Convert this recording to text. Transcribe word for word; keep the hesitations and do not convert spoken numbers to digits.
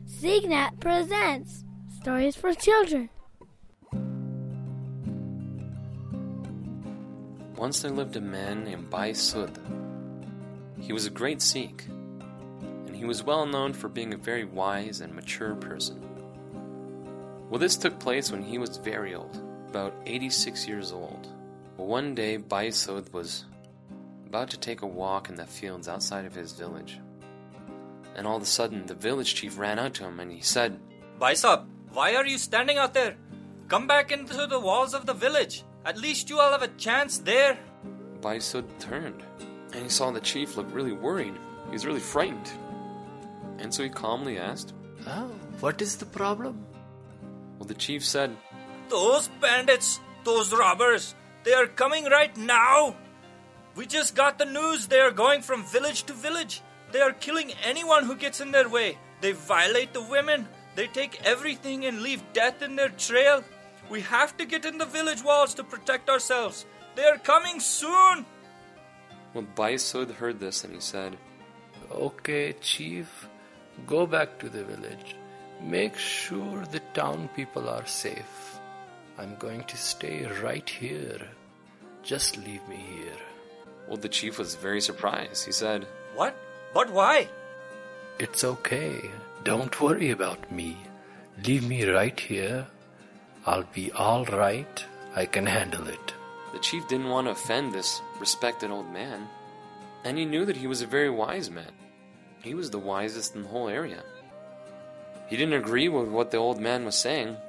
Signat presents Stories for Children. Once there lived a man named Bhai Sudh. He was a great Sikh, and he was well known for being a very wise and mature person. Well, this took place when he was very old, about eighty-six years old. Well, one day Bhai Sudh was about to take a walk in the fields outside of his village. And all of a sudden, the village chief ran out to him and he said, Bhai Sahab, why are you standing out there? Come back into the walls of the village. At least you all have a chance there. Bhai Sudh turned, and he saw the chief look really worried. He was really frightened. And so he calmly asked, Oh, what is the problem? Well, the chief said, Those bandits, those robbers, they are coming right now. We just got the news they are going from village to village. They are killing anyone who gets in their way. They violate the women. They take everything and leave death in their trail. We have to get in the village walls to protect ourselves. They are coming soon. Well, Bhai Sudh heard this and he said, Okay, chief, go back to the village. Make sure the town people are safe. I'm going to stay right here. Just leave me here. Well, the chief was very surprised. He said, What? But why? It's okay. Don't worry about me. Leave me right here. I'll be all right. I can handle it. The chief didn't want to offend this respected old man, and he knew that he was a very wise man. He was the wisest in the whole area. He didn't agree with what the old man was saying,